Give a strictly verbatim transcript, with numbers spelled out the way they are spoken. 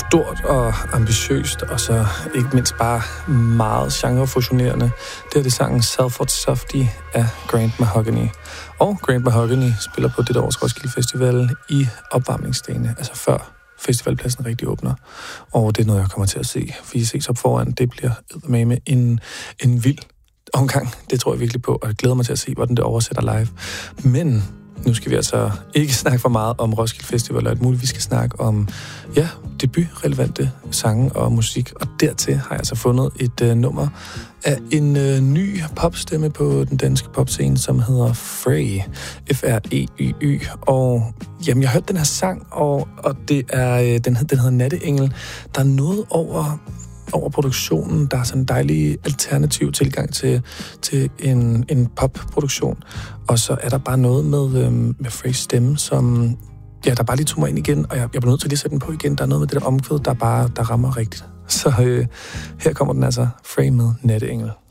stort og ambitiøst, og så ikke mindst bare meget genrefusionerende. Det er det sangen Salford Softy af Grand Mahogany. Og Grand Mahogany spiller på dette års Roskilde Festival i opvarmningsdagene, altså før festivalpladsen rigtig åbner. Og det er noget, jeg kommer til at se. Vi ses op foran. Det bliver med en, en vild omgang. Det tror jeg virkelig på, og jeg glæder mig til at se, hvordan det oversætter live. Men nu skal vi altså ikke snakke for meget om Roskilde Festival og alt muligt. Vi skal snakke om, ja, debutrelevante sange og musik. Og dertil har jeg altså fundet et uh, nummer af en uh, ny popstemme på den danske popscene, som hedder Frey. F R E Y Y. Og jamen, jeg har hørt den her sang, og, og det er, uh, den, den hedder Natteengel. Der er noget over... over produktionen. Der er sådan en dejlig alternativ tilgang til, til en, en popproduktion. Og så er der bare noget med, øhm, med Freys stemme, som ja, der bare lige tog mig ind igen, og jeg, jeg bliver nødt til lige at sætte den på igen. Der er noget med det der omkvæd, der bare der rammer rigtigt. Så øh, her kommer den altså, Frey med Natteengel.